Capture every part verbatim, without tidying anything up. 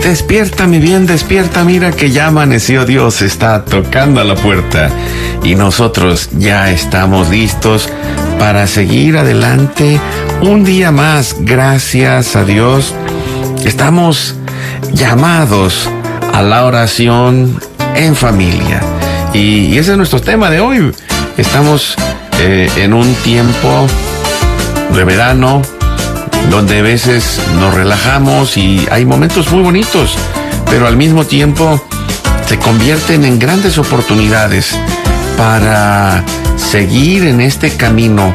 Despierta, mi bien, despierta, mira que ya amaneció, Dios está tocando a la puerta y nosotros ya estamos listos para seguir adelante un día más. Gracias a Dios, estamos llamados a la oración en familia y, y ese es nuestro tema de hoy. Estamos eh, en un tiempo de verano donde a veces nos relajamos y hay momentos muy bonitos, pero al mismo tiempo se convierten en grandes oportunidades para seguir en este camino.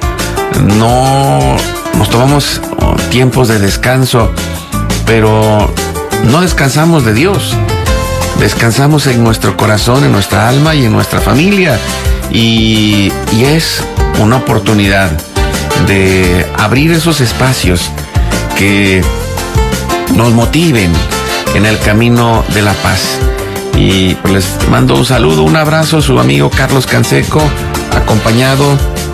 No nos tomamos tiempos de descanso, pero no descansamos de Dios. Descansamos en nuestro corazón, en nuestra alma y en nuestra familia. Y, y es una oportunidad de abrir esos espacios que nos motiven en el camino de la paz. Y pues les mando un saludo, un abrazo, su amigo Carlos Canseco, acompañado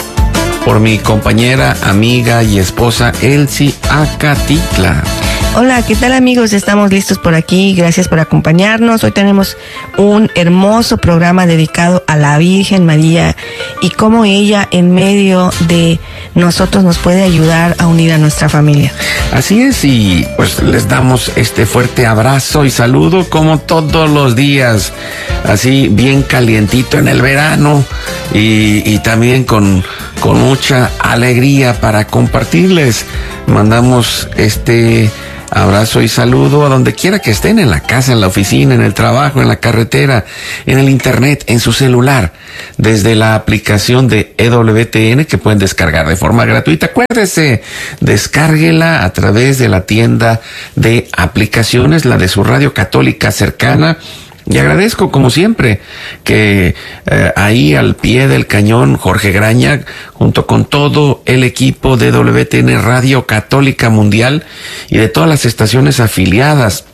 por mi compañera, amiga y esposa Elsie Acatitla. Hola, ¿qué tal, amigos? Estamos listos por aquí, gracias por acompañarnos. Hoy tenemos un hermoso programa dedicado a la Virgen María y cómo ella en medio de nosotros nos puede ayudar a unir a nuestra familia. Así es, y pues les damos este fuerte abrazo y saludo como todos los días, así bien calientito en el verano y, y también con, con mucha alegría para compartirles. Mandamos este abrazo y saludo a donde quiera que estén, en la casa, en la oficina, en el trabajo, en la carretera, en el internet, en su celular, desde la aplicación de E W T N que pueden descargar de forma gratuita. Acuérdese, descárguela a través de la tienda de aplicaciones, la de su radio católica cercana. Y agradezco, como siempre, que eh, ahí al pie del cañón, Jorge Graña, junto con todo el equipo de W T N Radio Católica Mundial y de todas las estaciones afiliadas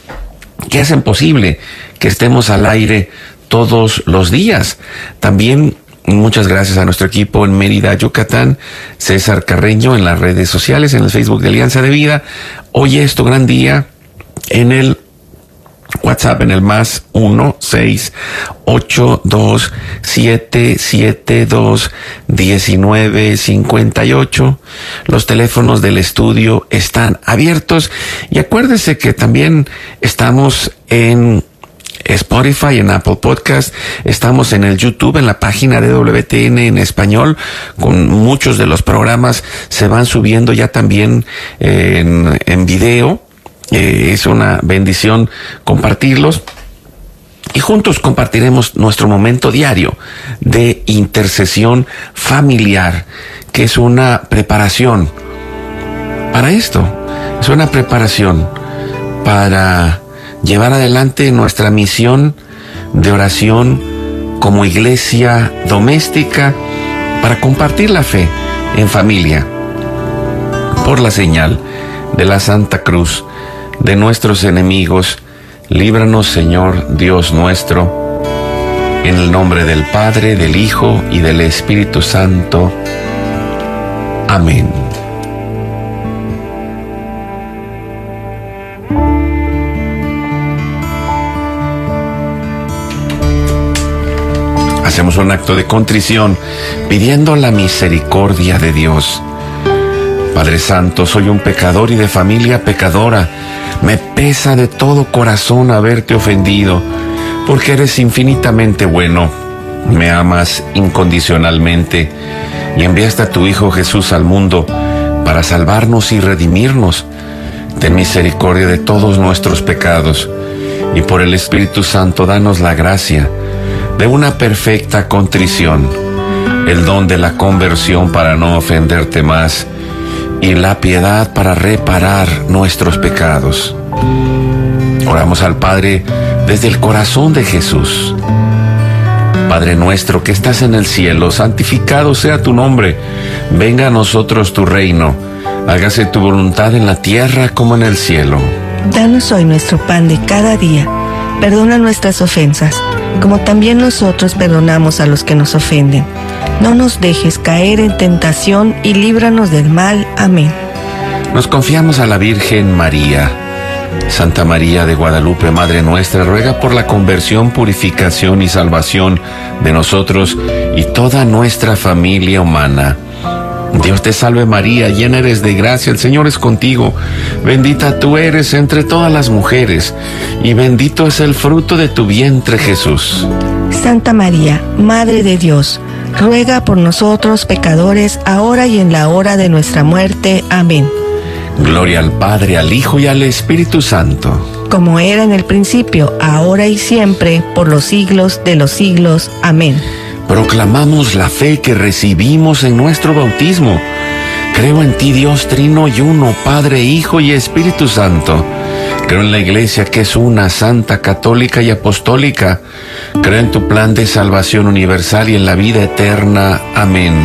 que hacen posible que estemos al aire todos los días. También muchas gracias a nuestro equipo en Mérida, Yucatán, César Carreño en las redes sociales, en el Facebook de Alianza de Vida. Hoy es tu gran día en el WhatsApp, en el más uno seis ocho dos siete siete dos diecinueve cincuenta y ocho. Los teléfonos del estudio están abiertos y acuérdese que también estamos en Spotify, en Apple Podcast, estamos en el YouTube, en la página de W T N en español, con muchos de los programas se van subiendo ya también eh, en, en video. Eh, es una bendición compartirlos y juntos compartiremos nuestro momento diario de intercesión familiar, que es una preparación para esto, es una preparación para llevar adelante nuestra misión de oración como iglesia doméstica, para compartir la fe en familia por la señal de la Santa Cruz de nuestros enemigos. Líbranos, Señor Dios nuestro, en el nombre del Padre, del Hijo y del Espíritu Santo. Amén. Hacemos un acto de contrición pidiendo la misericordia de Dios. Padre Santo, soy un pecador y de familia pecadora. Me pesa de todo corazón haberte ofendido, porque eres infinitamente bueno. Me amas incondicionalmente y enviaste a tu Hijo Jesús al mundo para salvarnos y redimirnos. Ten misericordia de todos nuestros pecados y por el Espíritu Santo danos la gracia de una perfecta contrición, el don de la conversión para no ofenderte más y la piedad para reparar nuestros pecados. Oramos al Padre desde el corazón de Jesús. Padre nuestro que estás en el cielo, santificado sea tu nombre. Venga a nosotros tu reino. Hágase tu voluntad en la tierra como en el cielo. Danos hoy nuestro pan de cada día. Perdona nuestras ofensas, como también nosotros perdonamos a los que nos ofenden. No nos dejes caer en tentación y líbranos del mal. Amén. Nos confiamos a la Virgen María. Santa María de Guadalupe, Madre nuestra, ruega por la conversión, purificación y salvación de nosotros y toda nuestra familia humana. Dios te salve María, llena eres de gracia, el Señor es contigo. Bendita tú eres entre todas las mujeres, y bendito es el fruto de tu vientre, Jesús. Santa María, Madre de Dios, ruega por nosotros pecadores, ahora y en la hora de nuestra muerte. Amén. Gloria al Padre, al Hijo y al Espíritu Santo. Como era en el principio, ahora y siempre, por los siglos de los siglos. Amén. Proclamamos la fe que recibimos en nuestro bautismo. Creo en ti, Dios Trino y Uno, Padre, Hijo y Espíritu Santo. Creo en la Iglesia que es una, santa, católica y apostólica. Creo en tu plan de salvación universal y en la vida eterna. Amén.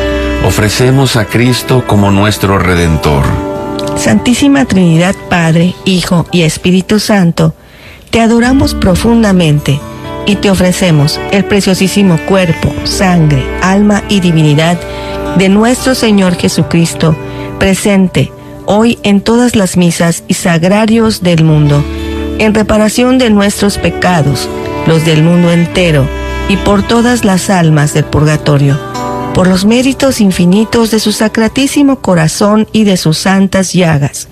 Ofrecemos a Cristo como nuestro Redentor. Santísima Trinidad, Padre, Hijo y Espíritu Santo, te adoramos profundamente y te ofrecemos el preciosísimo cuerpo, sangre, alma y divinidad de nuestro Señor Jesucristo, presente hoy en todas las misas y sagrarios del mundo, en reparación de nuestros pecados, los del mundo entero, y por todas las almas del purgatorio, por los méritos infinitos de su sacratísimo corazón y de sus santas llagas,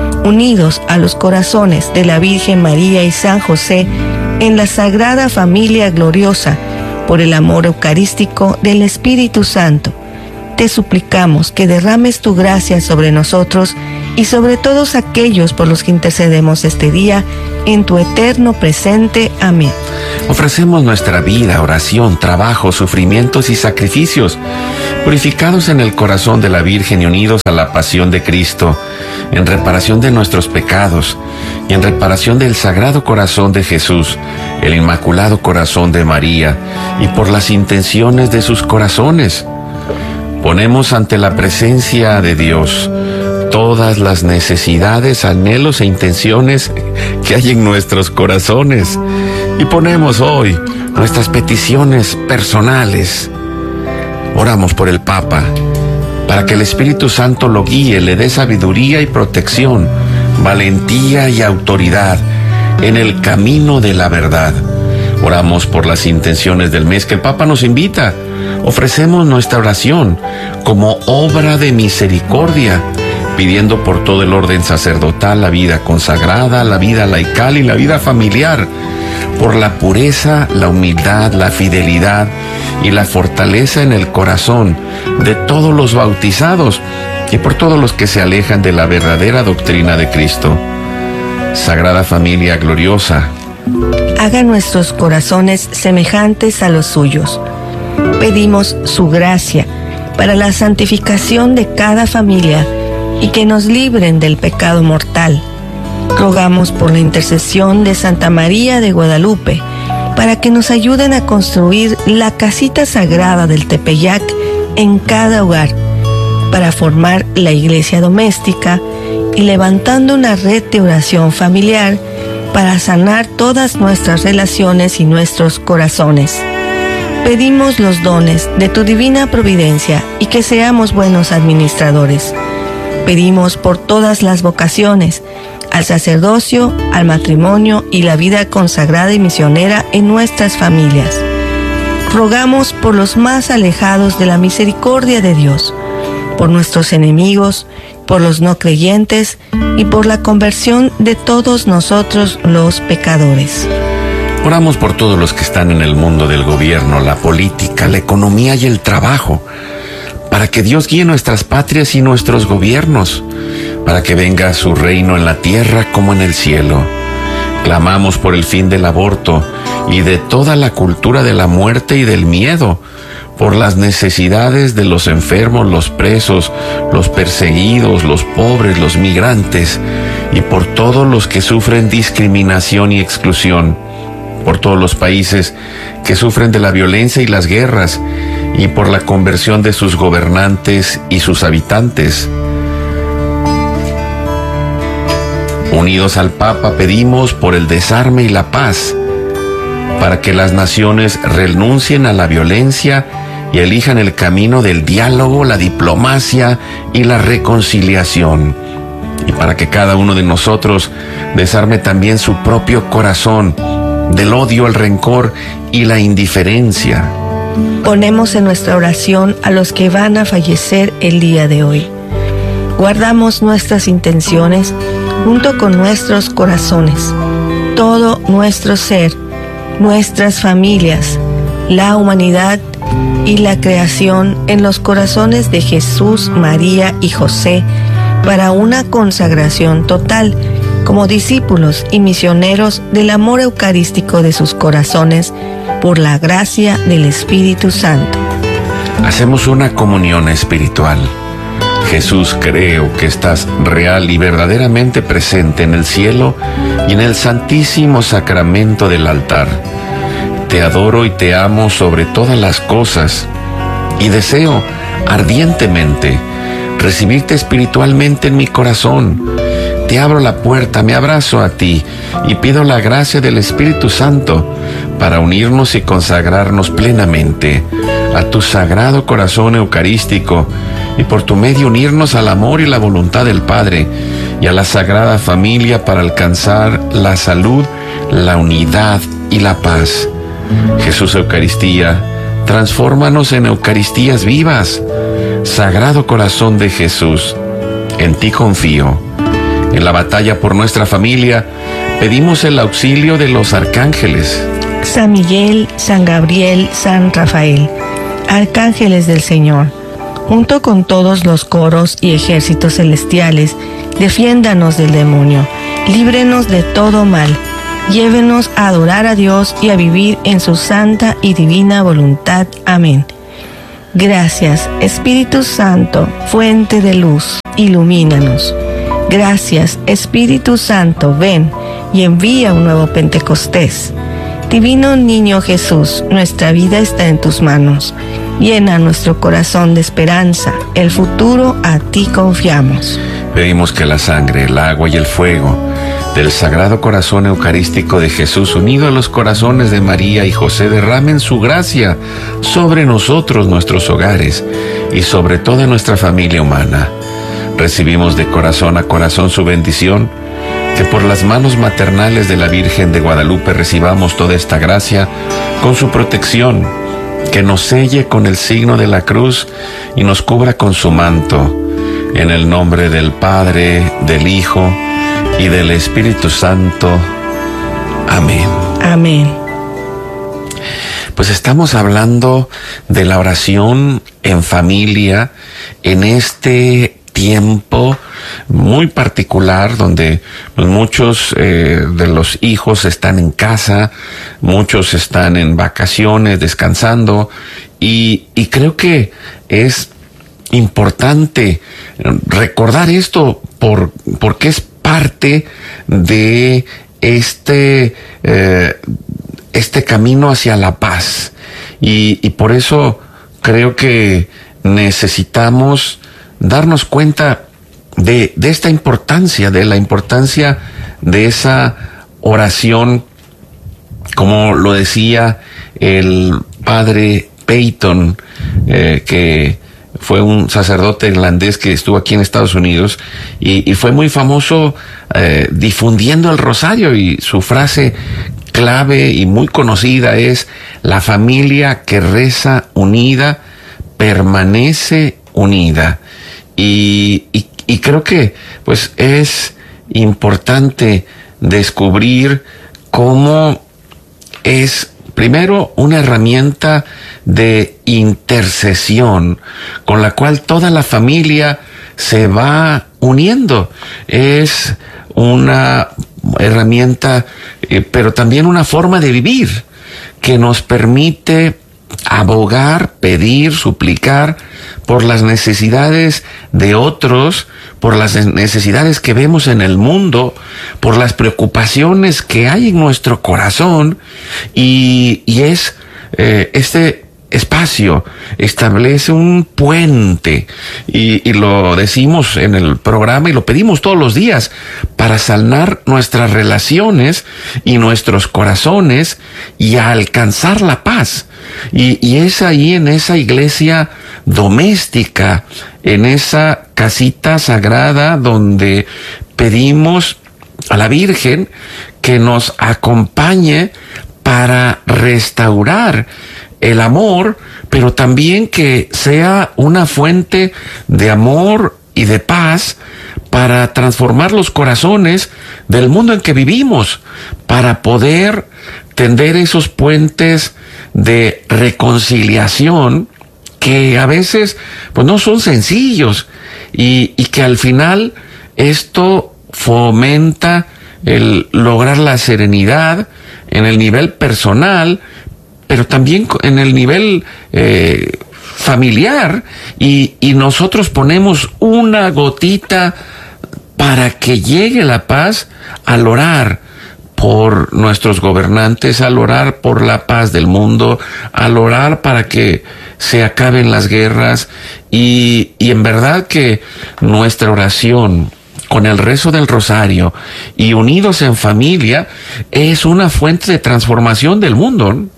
unidos a los corazones de la Virgen María y San José, en la Sagrada Familia Gloriosa, por el amor eucarístico del Espíritu Santo, te suplicamos que derrames tu gracia sobre nosotros y sobre todos aquellos por los que intercedemos este día, en tu eterno presente. Amén. Ofrecemos nuestra vida, oración, trabajo, sufrimientos y sacrificios, purificados en el corazón de la Virgen y unidos a la pasión de Cristo, en reparación de nuestros pecados y en reparación del Sagrado Corazón de Jesús, el Inmaculado Corazón de María, y por las intenciones de sus corazones. Ponemos ante la presencia de Dios todas las necesidades, anhelos e intenciones que hay en nuestros corazones, y ponemos hoy nuestras peticiones personales. Oramos por el Papa, para que el Espíritu Santo lo guíe, le dé sabiduría y protección, valentía y autoridad en el camino de la verdad. Oramos por las intenciones del mes que el Papa nos invita. Ofrecemos nuestra oración como obra de misericordia, pidiendo por todo el orden sacerdotal, la vida consagrada, la vida laical y la vida familiar, por la pureza, la humildad, la fidelidad y la fortaleza en el corazón de todos los bautizados y por todos los que se alejan de la verdadera doctrina de Cristo. Sagrada Familia Gloriosa, haga nuestros corazones semejantes a los suyos. Pedimos su gracia para la santificación de cada familia y que nos libren del pecado mortal. Rogamos por la intercesión de Santa María de Guadalupe para que nos ayuden a construir la casita sagrada del Tepeyac en cada hogar, para formar la iglesia doméstica y levantando una red de oración familiar para sanar todas nuestras relaciones y nuestros corazones. Pedimos los dones de tu divina providencia y que seamos buenos administradores. Pedimos por todas las vocaciones, al sacerdocio, al matrimonio y la vida consagrada y misionera en nuestras familias. Rogamos por los más alejados de la misericordia de Dios, por nuestros enemigos, por los no creyentes y por la conversión de todos nosotros los pecadores. oramos por todos los que están en el mundo del gobierno, la política, la economía y el trabajo, para que Dios guíe nuestras patrias y nuestros gobiernos, para que venga su reino en la tierra como en el cielo. Clamamos por el fin del aborto y de toda la cultura de la muerte y del miedo, por las necesidades de los enfermos, los presos, los perseguidos, los pobres, los migrantes, y por todos los que sufren discriminación y exclusión, por todos los países que sufren de la violencia y las guerras, y por la conversión de sus gobernantes y sus habitantes. Unidos al Papa, pedimos por el desarme y la paz, para que las naciones renuncien a la violencia y elijan el camino del diálogo, la diplomacia y la reconciliación. y para que cada uno de nosotros desarme también su propio corazón del odio, el rencor y la indiferencia. Ponemos en nuestra oración a los que van a fallecer el día de hoy. Guardamos nuestras intenciones junto con nuestros corazones, todo nuestro ser, nuestras familias, la humanidad y la creación en los corazones de Jesús, María y José para una consagración total como discípulos y misioneros del amor eucarístico de sus corazones por la gracia del Espíritu Santo. Hacemos una comunión espiritual. Jesús, creo que estás real y verdaderamente presente en el cielo y en el santísimo sacramento del altar. Te adoro y te amo sobre todas las cosas y deseo ardientemente recibirte espiritualmente en mi corazón. Te abro la puerta, me abrazo a ti y pido la gracia del Espíritu Santo para unirnos y consagrarnos plenamente a tu sagrado corazón eucarístico y por tu medio unirnos al amor y la voluntad del Padre y a la Sagrada Familia para alcanzar la salud, la unidad y la paz. Jesús Eucaristía, transfórmanos en Eucaristías vivas. Sagrado Corazón de Jesús, en ti confío. En la batalla por nuestra familia, pedimos el auxilio de los arcángeles. San Miguel, San Gabriel, San Rafael, arcángeles del Señor, junto con todos los coros y ejércitos celestiales, defiéndanos del demonio, líbrenos de todo mal, llévenos a adorar a Dios y a vivir en su santa y divina voluntad. Amén. Gracias, Espíritu Santo, fuente de luz, ilumínanos. Gracias, Espíritu Santo, ven y envía un nuevo Pentecostés. Divino Niño Jesús, nuestra vida está en tus manos. Llena nuestro corazón de esperanza, el futuro a ti confiamos. Pedimos que la sangre, el agua y el fuego del Sagrado Corazón Eucarístico de Jesús, unido a los corazones de María y José, derramen su gracia sobre nosotros, nuestros hogares y sobre toda nuestra familia humana. Recibimos de corazón a corazón su bendición, que por las manos maternales de la Virgen de Guadalupe recibamos toda esta gracia con su protección, que nos selle con el signo de la cruz y nos cubra con su manto. En el nombre del Padre, del Hijo y del Espíritu Santo. Amén. Amén. Pues estamos hablando de la oración en familia en este tiempo muy particular donde pues, muchos eh, de los hijos están en casa, muchos están en vacaciones, descansando y, y creo que es importante recordar esto por, porque es parte de este, eh, este camino hacia la paz y, y por eso creo que necesitamos darnos cuenta de, de esta importancia, de la importancia de esa oración, como lo decía el padre Peyton, eh, que fue un sacerdote irlandés que estuvo aquí en Estados Unidos y, y fue muy famoso eh, difundiendo el rosario, y su frase clave y muy conocida es: la familia que reza unida permanece unida. Y, y, y creo que pues es importante descubrir cómo es primero una herramienta de intercesión con la cual toda la familia se va uniendo. Es una herramienta, eh, pero también una forma de vivir que nos permite abogar, pedir, suplicar por las necesidades de otros, por las necesidades que vemos en el mundo, por las preocupaciones que hay en nuestro corazón, y, y es eh, este espacio, establece un puente, y, y lo decimos en el programa y lo pedimos todos los días, para sanar nuestras relaciones y nuestros corazones y a alcanzar la paz. Y, y es ahí, en esa iglesia doméstica, en esa casita sagrada, donde pedimos a la Virgen que nos acompañe para restaurar el amor, pero también que sea una fuente de amor y de paz para transformar los corazones del mundo en que vivimos, para poder tender esos puentes de reconciliación que a veces pues no son sencillos, y, y que al final esto fomenta el lograr la serenidad en el nivel personal, pero también en el nivel eh, familiar, y, y nosotros ponemos una gotita para que llegue la paz al orar por nuestros gobernantes, al orar por la paz del mundo, al orar para que se acaben las guerras, y, y en verdad que nuestra oración con el rezo del rosario y unidos en familia es una fuente de transformación del mundo, ¿no?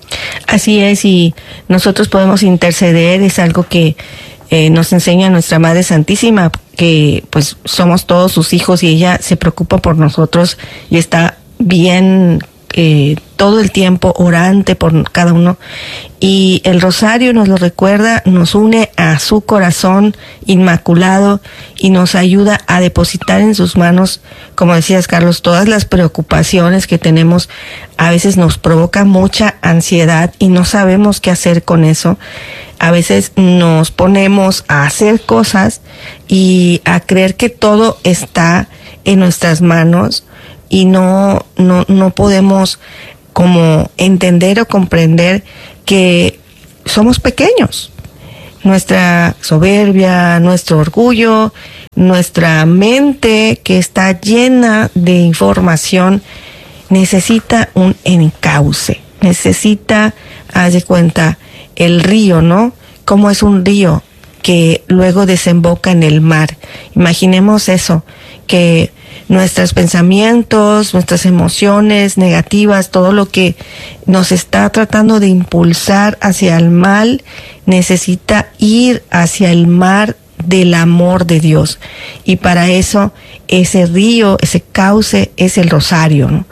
Así es, y nosotros podemos interceder, es algo que eh, nos enseña nuestra Madre Santísima, que pues somos todos sus hijos y ella se preocupa por nosotros y está bien eh, todo el tiempo orante por cada uno, y el rosario nos lo recuerda, nos une a su corazón inmaculado y nos ayuda a depositar en sus manos, como decías, Carlos, todas las preocupaciones que tenemos. A veces nos provoca mucha ansiedad y no sabemos qué hacer con eso. A veces nos ponemos a hacer cosas y a creer que todo está en nuestras manos, y no, no, no podemos como entender o comprender que somos pequeños. Nuestra soberbia, nuestro orgullo, nuestra mente que está llena de información necesita un encauce, necesita, haz de cuenta, el río, ¿no? Como es un río que luego desemboca en el mar. Imaginemos eso, que nuestros pensamientos, nuestras emociones negativas, todo lo que nos está tratando de impulsar hacia el mal, necesita ir hacia el mar del amor de Dios. Y para eso, ese río, ese cauce, es el rosario, ¿no?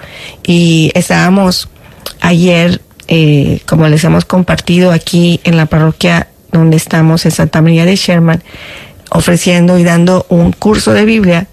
Y estábamos ayer, eh, como les hemos compartido aquí en la parroquia donde estamos, en Santa María de Sherman, ofreciendo y dando un curso de Biblia.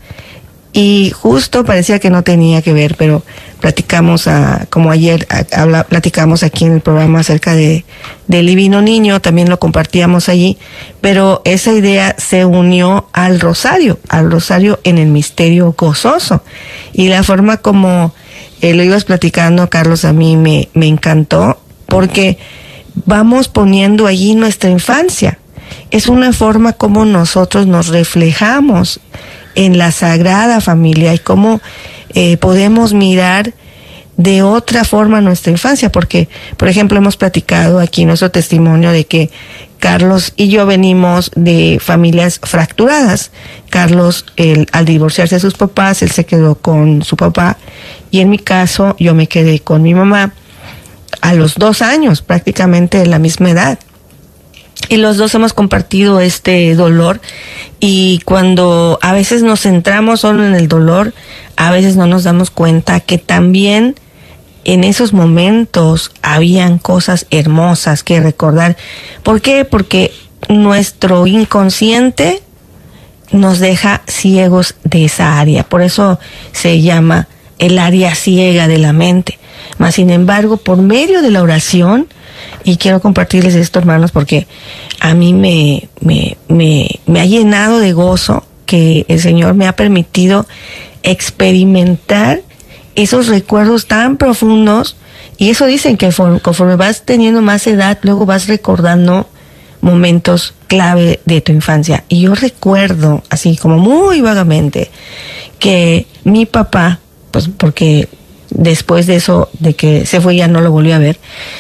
Y justo parecía que no tenía que ver, pero platicamos, a, como ayer a, habla, platicamos aquí en el programa acerca de del Divino Niño, también lo compartíamos allí, pero esa idea se unió al rosario, al rosario en el misterio gozoso. Y la forma como eh, lo ibas platicando, Carlos, a mí me, me encantó, porque vamos poniendo allí nuestra infancia. Es una forma como nosotros nos reflejamos en la Sagrada Familia y cómo eh, podemos mirar de otra forma nuestra infancia, porque, por ejemplo, hemos platicado aquí nuestro testimonio de que Carlos y yo venimos de familias fracturadas. Carlos, él, al divorciarse de sus papás, él se quedó con su papá, y en mi caso, yo me quedé con mi mamá a los dos años, prácticamente de la misma edad. Y los dos hemos compartido este dolor, y cuando a veces nos centramos solo en el dolor, a veces no nos damos cuenta que también en esos momentos habían cosas hermosas que recordar. ¿Por qué? Porque nuestro inconsciente nos deja ciegos de esa área. Por eso se llama el área ciega de la mente. Mas, sin embargo, por medio de la oración, y quiero compartirles esto, hermanos, porque a mí me, me, me, me ha llenado de gozo que el Señor me ha permitido experimentar esos recuerdos tan profundos. Y eso dicen que conforme vas teniendo más edad, luego vas recordando momentos clave de tu infancia. Y yo recuerdo, así como muy vagamente, que mi papá, pues porque después de eso, de que se fue, ya no lo volví a ver,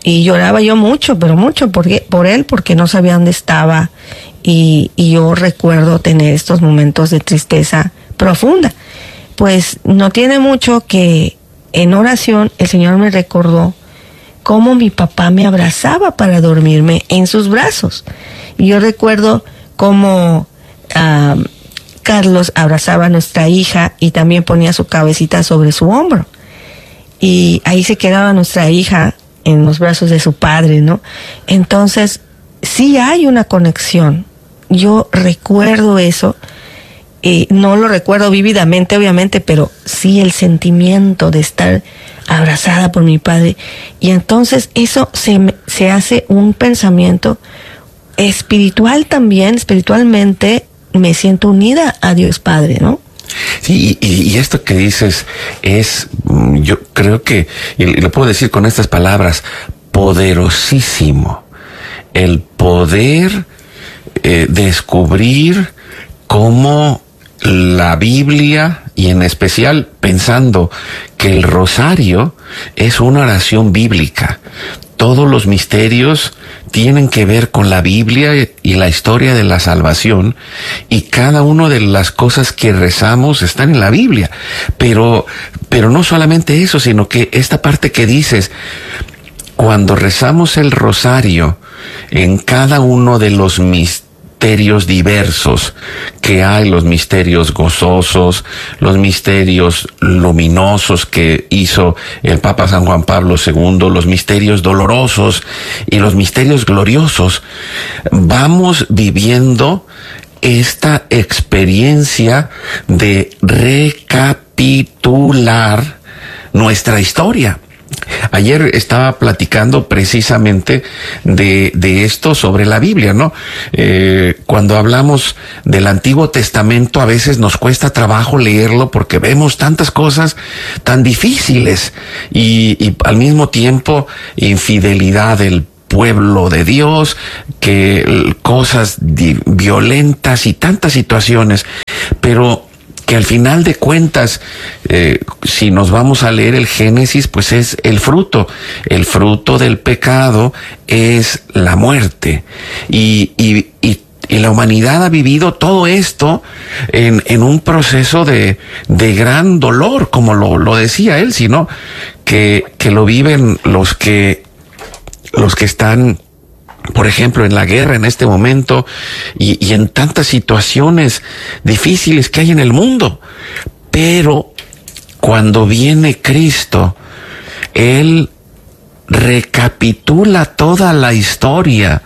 y lloraba yo mucho, pero mucho porque, por él, porque no sabía dónde estaba. Y, y yo recuerdo tener estos momentos de tristeza profunda. Pues no tiene mucho que en oración el Señor me recordó cómo mi papá me abrazaba para dormirme en sus brazos. Y yo recuerdo cómo uh, Carlos abrazaba a nuestra hija y también ponía su cabecita sobre su hombro. Y ahí se quedaba nuestra hija en los brazos de su padre, ¿no? Entonces, sí hay una conexión. Yo recuerdo eso, eh, no lo recuerdo vívidamente, obviamente, pero sí el sentimiento de estar abrazada por mi padre. Y entonces eso se, se hace un pensamiento espiritual también, espiritualmente me siento unida a Dios Padre, ¿no? Sí, y, y esto que dices es, yo creo que, y lo puedo decir con estas palabras, poderosísimo. El poder eh, descubrir cómo la Biblia, y en especial pensando que el rosario es una oración bíblica. Todos los misterios tienen que ver con la Biblia y la historia de la salvación, y cada una de las cosas que rezamos están en la Biblia. Pero, pero no solamente eso, sino que esta parte que dices, cuando rezamos el rosario, en cada uno de los misterios diversos que hay, los misterios gozosos, los misterios luminosos que hizo el Papa San Juan Pablo segundo, los misterios dolorosos y los misterios gloriosos, vamos viviendo esta experiencia de recapitular nuestra historia. Ayer estaba platicando precisamente de, de esto sobre la Biblia, ¿no? Eh, cuando hablamos del Antiguo Testamento, a veces nos cuesta trabajo leerlo porque vemos tantas cosas tan difíciles y, y al mismo tiempo infidelidad del pueblo de Dios, que cosas di- violentas y tantas situaciones, pero que al final de cuentas, eh, si nos vamos a leer el Génesis, pues es el fruto. El fruto del pecado es la muerte. Y, y, y, y la humanidad ha vivido todo esto en, en un proceso de, de gran dolor, como lo, lo decía él, sino que, que lo viven los que, los que están, por ejemplo, en la guerra en este momento y, y en tantas situaciones difíciles que hay en el mundo. Pero cuando viene Cristo, Él recapitula toda la historia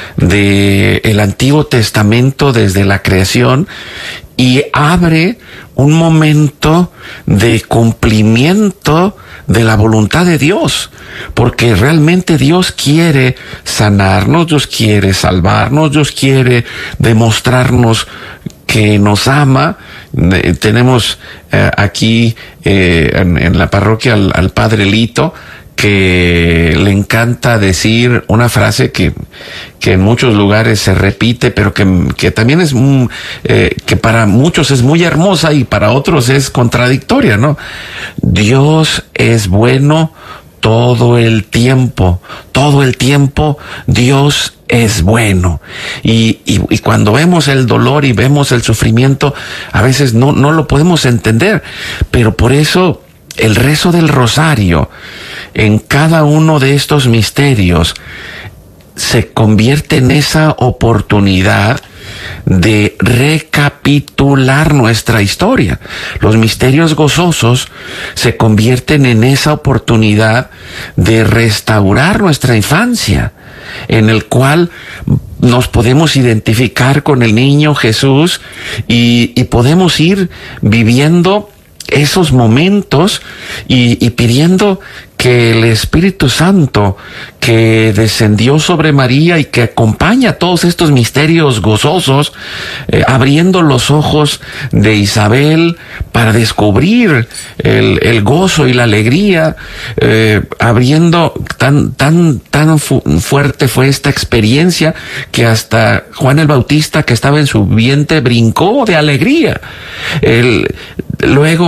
del Antiguo Testamento desde la creación y abre un momento de cumplimiento de la voluntad de Dios, porque realmente Dios quiere sanarnos, Dios quiere salvarnos, Dios quiere demostrarnos que nos ama. Eh, tenemos eh, aquí eh, en, en la parroquia al, al Padre Lito, que le encanta decir una frase que, que en muchos lugares se repite, pero que, que también es, mm, eh, que para muchos es muy hermosa y para otros es contradictoria, ¿no? Dios es bueno todo el tiempo, todo el tiempo Dios es bueno. Y, y, y cuando vemos el dolor y vemos el sufrimiento, a veces no, no lo podemos entender, pero por eso el rezo del rosario en cada uno de estos misterios se convierte en esa oportunidad de recapitular nuestra historia. Los misterios gozosos se convierten en esa oportunidad de restaurar nuestra infancia, en el cual nos podemos identificar con el niño Jesús y, y podemos ir viviendo esos momentos y, y pidiendo que el Espíritu Santo que descendió sobre María y que acompaña todos estos misterios gozosos, eh, abriendo los ojos de Isabel para descubrir el, el gozo y la alegría, eh, abriendo tan, tan, tan fu- fuerte fue esta experiencia que hasta Juan el Bautista, que estaba en su vientre, brincó de alegría. El, luego,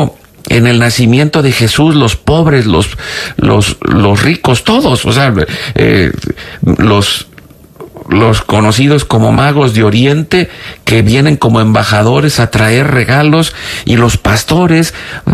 en el nacimiento de Jesús, los pobres, los, los, los ricos, todos, o sea, eh, los, los conocidos como magos de Oriente, que vienen como embajadores a traer regalos, y los pastores,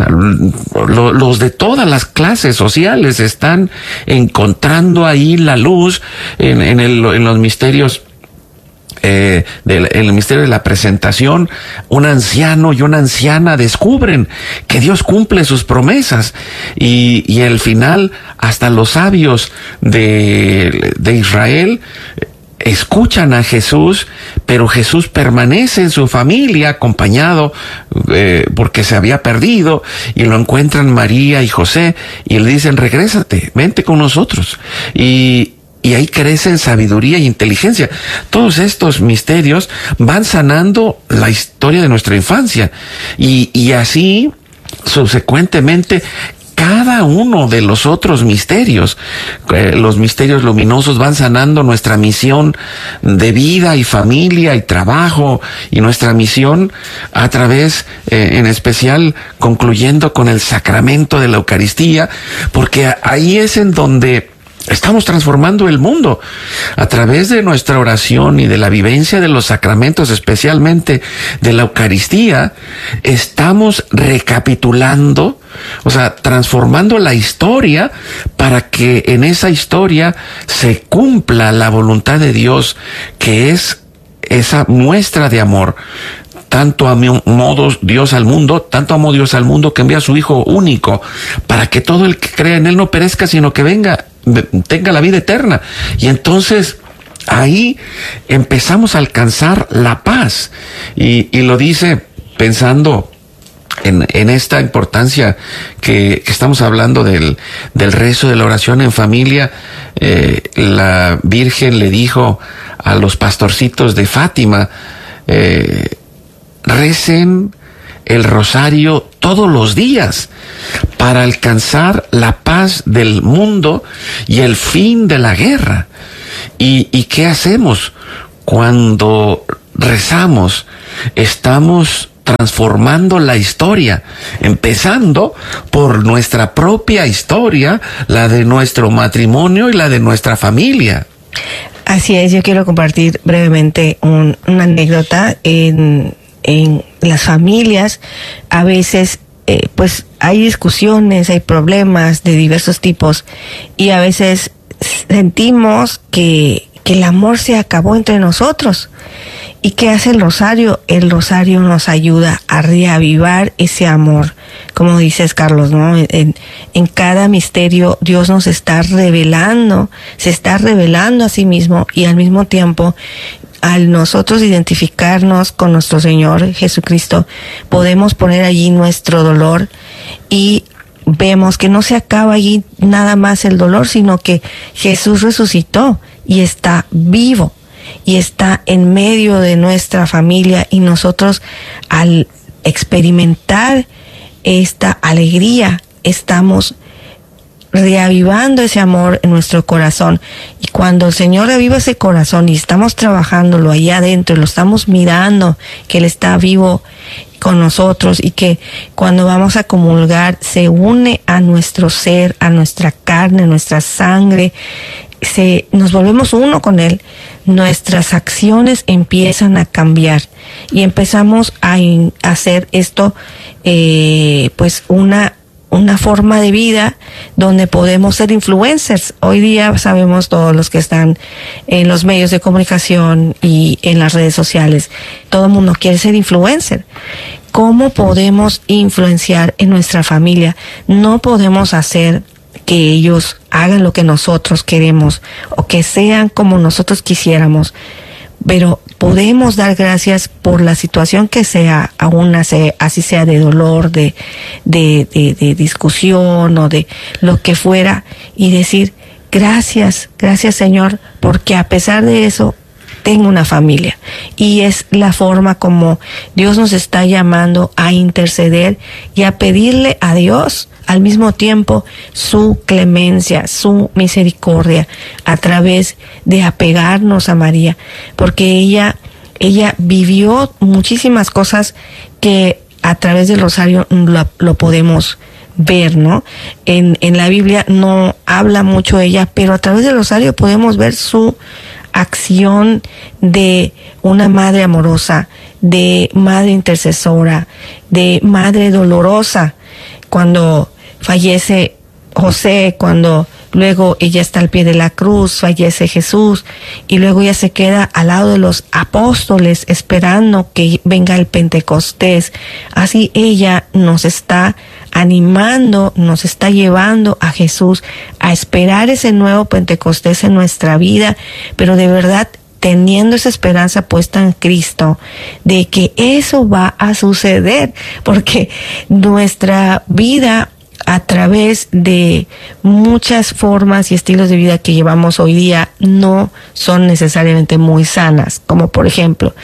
los de todas las clases sociales, están encontrando ahí la luz en, en, el, en los misterios. Eh, del, en el misterio de la presentación, un anciano y una anciana descubren que Dios cumple sus promesas, y, y al final hasta los sabios de, de Israel escuchan a Jesús, pero Jesús permanece en su familia acompañado eh, porque se había perdido, y lo encuentran María y José y le dicen: regrésate, vente con nosotros. Y Y ahí crecen sabiduría y inteligencia. Todos estos misterios van sanando la historia de nuestra infancia. Y, y así, subsecuentemente, cada uno de los otros misterios, eh, los misterios luminosos, van sanando nuestra misión de vida y familia y trabajo, y nuestra misión a través, eh, en especial, concluyendo con el sacramento de la Eucaristía, porque ahí es en donde estamos transformando el mundo a través de nuestra oración y de la vivencia de los sacramentos, especialmente de la Eucaristía. Estamos recapitulando, o sea, transformando la historia para que en esa historia se cumpla la voluntad de Dios, que es esa muestra de amor. Tanto amó Dios al mundo, tanto amó Dios al mundo que envía a su Hijo único, para que todo el que crea en Él no perezca, sino que venga, tenga la vida eterna. Y entonces ahí empezamos a alcanzar la paz. Y, y lo dice pensando en, en esta importancia que, que estamos hablando del, del rezo, de la oración en familia. Eh, la Virgen le dijo a los pastorcitos de Fátima: eh, recen el rosario todos los días para alcanzar la paz del mundo y el fin de la guerra. ¿Y, y qué hacemos? Cuando rezamos, estamos transformando la historia, empezando por nuestra propia historia, la de nuestro matrimonio y la de nuestra familia. Así es, yo quiero compartir brevemente un, una anécdota. En En las familias, a veces, eh, pues hay discusiones, hay problemas de diversos tipos, y a veces sentimos que, que el amor se acabó entre nosotros. ¿Y qué hace el rosario? El rosario nos ayuda a reavivar ese amor. Como dices, Carlos, ¿no? En, en cada misterio Dios nos está revelando, se está revelando a sí mismo, y al mismo tiempo, al nosotros identificarnos con nuestro Señor Jesucristo, podemos poner allí nuestro dolor, y vemos que no se acaba allí nada más el dolor, sino que Jesús resucitó y está vivo y está en medio de nuestra familia, y nosotros, al experimentar esta alegría, estamos reavivando ese amor en nuestro corazón. Y cuando el Señor reaviva ese corazón y estamos trabajándolo allá adentro, lo estamos mirando, que Él está vivo con nosotros, y que cuando vamos a comulgar se une a nuestro ser, a nuestra carne, a nuestra sangre, se, nos volvemos uno con Él, nuestras acciones empiezan a cambiar y empezamos a, in, a hacer esto eh, pues una una forma de vida donde podemos ser influencers. Hoy día sabemos, todos los que están en los medios de comunicación y en las redes sociales, todo el mundo quiere ser influencer. ¿Cómo podemos influenciar en nuestra familia? No podemos hacer que ellos hagan lo que nosotros queremos o que sean como nosotros quisiéramos, pero podemos dar gracias por la situación que sea, aún así sea de dolor, de, de, de, de discusión o de lo que fuera, y decir gracias, gracias Señor, porque a pesar de eso tengo una familia. Y es la forma como Dios nos está llamando a interceder y a pedirle a Dios al mismo tiempo su clemencia, su misericordia, a través de apegarnos a María, porque ella, ella vivió muchísimas cosas que a través del rosario lo, lo podemos ver, ¿no? En, en la Biblia no habla mucho ella, pero a través del rosario podemos ver su acción de una madre amorosa, de madre intercesora, de madre dolorosa. Cuando fallece José, cuando luego ella está al pie de la cruz, fallece Jesús, y luego ella se queda al lado de los apóstoles esperando que venga el Pentecostés. Así ella nos está animando, nos está llevando a Jesús a esperar ese nuevo Pentecostés en nuestra vida, pero de verdad teniendo esa esperanza puesta en Cristo, de que eso va a suceder, porque nuestra vida, a través de muchas formas y estilos de vida que llevamos hoy día, no son necesariamente muy sanas, como por ejemplo,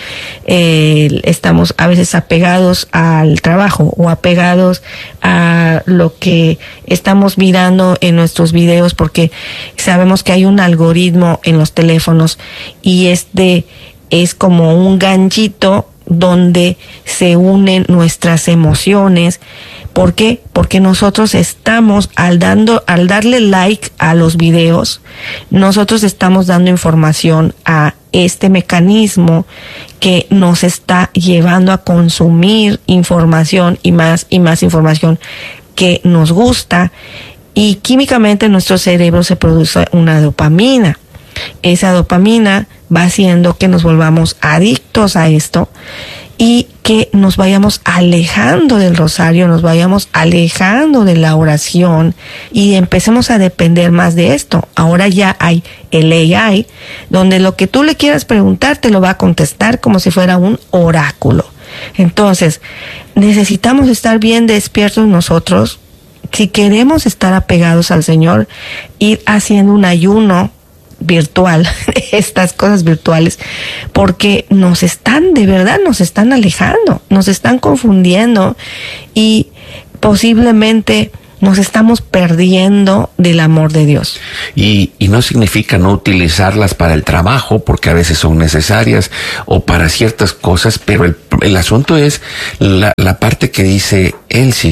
eh, estamos a veces apegados al trabajo o apegados a lo que estamos mirando en nuestros videos, porque sabemos que hay un algoritmo en los teléfonos y este es como un ganchito donde se unen nuestras emociones. ¿Por qué? Porque nosotros estamos, al, dando, al darle like a los videos, nosotros estamos dando información a este mecanismo que nos está llevando a consumir información y más y más información que nos gusta, y químicamente en nuestro cerebro se produce una dopamina. Esa dopamina va haciendo que nos volvamos adictos a esto y que nos vayamos alejando del rosario, nos vayamos alejando de la oración y empecemos a depender más de esto. Ahora ya hay el A I, donde lo que tú le quieras preguntar te lo va a contestar como si fuera un oráculo. Entonces, necesitamos estar bien despiertos nosotros. Si queremos estar apegados al Señor, ir haciendo un ayuno virtual, estas cosas virtuales, porque nos están, de verdad, nos están alejando, nos están confundiendo y posiblemente nos estamos perdiendo del amor de Dios. Y, y no significa no utilizarlas para el trabajo, porque a veces son necesarias, o para ciertas cosas, pero el, el asunto es la, la parte que dice Elsie,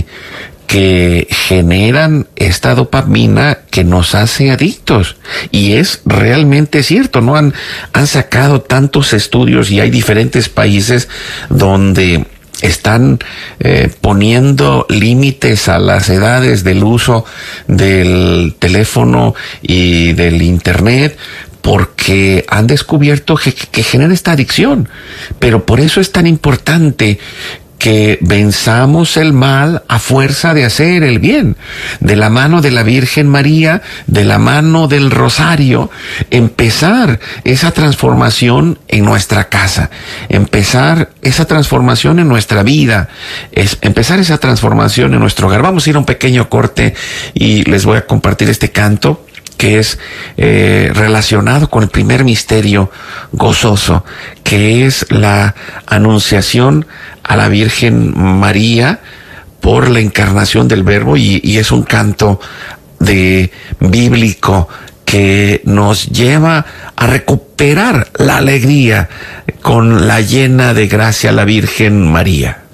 que generan esta dopamina que nos hace adictos. Y es realmente cierto, ¿no? Han, han sacado tantos estudios y hay diferentes países donde están eh, poniendo límites a las edades del uso del teléfono y del internet, porque han descubierto que, que genera esta adicción. Pero por eso es tan importante que venzamos el mal a fuerza de hacer el bien, de la mano de la Virgen María, de la mano del rosario, empezar esa transformación en nuestra casa, empezar esa transformación en nuestra vida, es empezar esa transformación en nuestro hogar. Vamos a ir a un pequeño corte y les voy a compartir este canto que es eh, relacionado con el primer misterio gozoso, que es la anunciación a la Virgen María por la encarnación del Verbo, y, y es un canto de bíblico que nos lleva a recuperar la alegría con la llena de gracia la Virgen María.